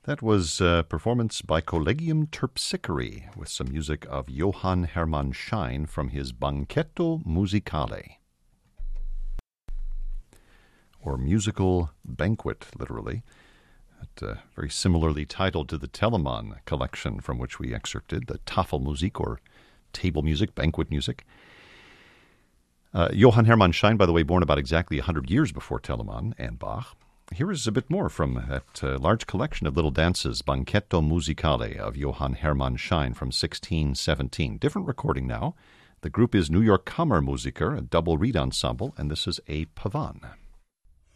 That was a performance by Collegium Terpsichore with some music of Johann Hermann Schein from his Banchetto Musicale, or musical banquet, literally. Very similarly titled to the Telemann collection from which we excerpted, the Tafelmusik, or table music, banquet music. Johann Hermann Schein, by the way, born about exactly 100 years before Telemann and Bach. Here is a bit more from that large collection of little dances, Banchetto Musicale of Johann Hermann Schein from 1617. Different recording now. The group is New York Kammermusiker, a double reed ensemble, and this is a Pavane.